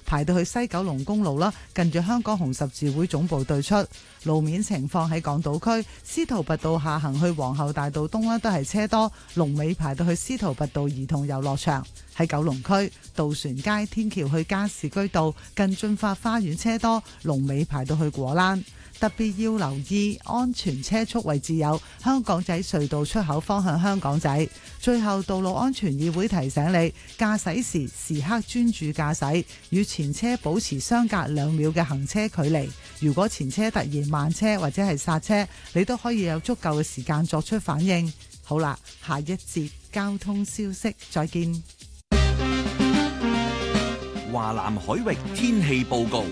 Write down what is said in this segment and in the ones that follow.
排到去西九龍公路啦，近住香港紅十字會總部對出。路面情況喺港島區，司徒拔道下行去皇后大道東啦，都係車多，龍尾排到去司徒拔道兒童遊樂場。喺九龍區，渡船街天橋去加士居道近駿發花園車多，龍尾排到去果欄。特別要留意安全車速位置有香港仔隧道出口方向香港仔。最後，道路安全議會提醒你，駕駛時時刻專注駕駛，與前車保持相隔2秒嘅行車距離。如果前車突然慢車或者係剎車，你都可以有足夠嘅時間作出反應。好啦，下一節交通消息再見。 華南海域天氣報告。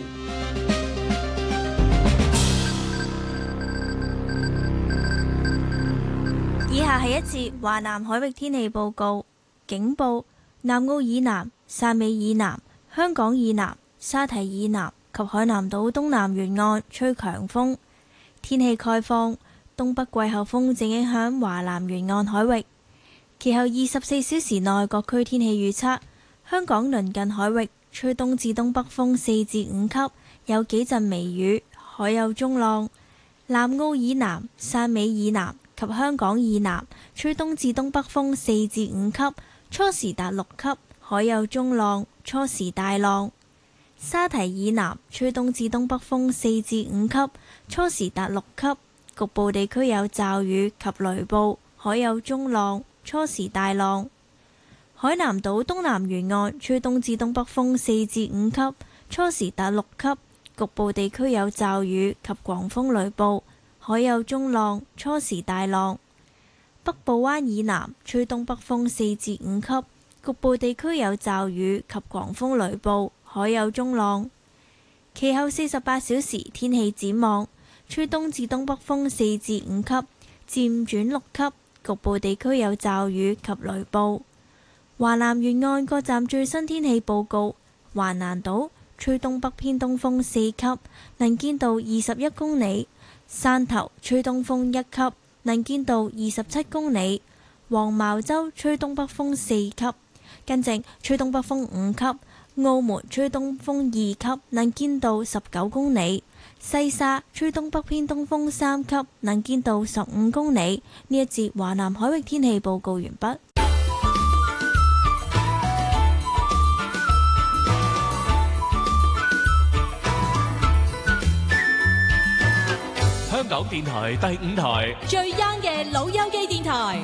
以下係一節華南海域天氣報告。警報：南澳以南、汕尾以南、香港以南、沙堤以南及海南島東南沿岸吹強風。天氣概況：東北季候風正影響華南沿岸海域。其後24小時內各區天氣預測：香港鄰近海域吹東至東北風4至5級，有幾陣微雨，海有中浪。南澳以南、汕尾以南及香港以南吹東至東北風4至5級，初時達6級，海有中浪，初時大浪。沙堤以南吹東至東北風4至5級，初時達6級，局部地區有驟雨及雷暴，海有中浪，初時大浪。海南島東南沿岸吹東至東北風4至5級，初時達6級，局部地區有驟雨及狂風雷暴，海有中浪，初時大浪。北部灣以南吹東北風4至5級，局部地區有驟雨及狂風雷暴，海有中浪。其後48小時天氣展望：吹東至東北風4至5級，漸轉6級，局部地區有驟雨及雷暴。華南沿岸各站最新天氣報告：華南島吹東北偏東風4級，能見度21公里；汕頭吹東風1級，能見度27公里；黃茅洲吹東北風4級，跟正吹東北風5級；澳門吹東風2級，能見度19公里；西沙吹東北偏東風3級，能見度15公里。呢一節華南海域天氣報告完畢。 香港電台第5台最 young 嘅老友記電台。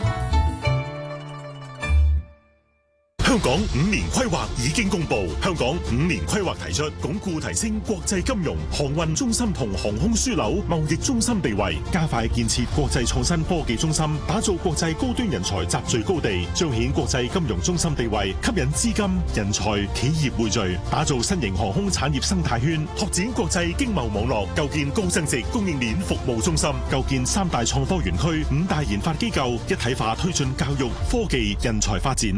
香港5年規劃已經公布，香港5年規劃提出鞏固提升國際金融、航運中心同航空樞紐、貿易中心地位，加快建設國際創新科技中心，打造國際高端人才集聚高地，彰顯國際金融中心地位，吸引資金、人才、企業匯聚，打造新型航空產業生態圈，拓展國際經貿網絡，構建高增值供應鏈服務中心，構建3大創科園區、5大研發機構，一體化推進教育、科技、人才發展。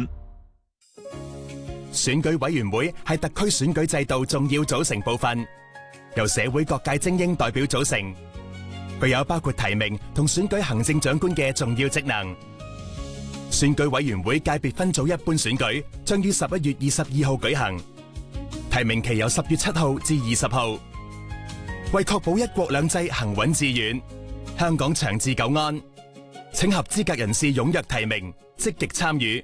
選舉委員會係特區選舉制度重要組成部分，由社會各界精英代表組成，具有包括提名同選舉行政長官嘅重要職能。選舉委員會界別分組一般選舉將於11月22號舉行，提名期由10月7號至20號。為確保一國兩制行穩致遠，香港長治久安，請合資格人士踴躍提名，積極參與。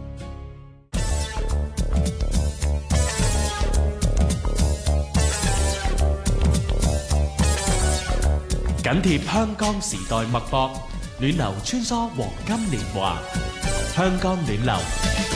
緊貼香港時代脈搏，暖流穿梭黃金年華，香港暖流。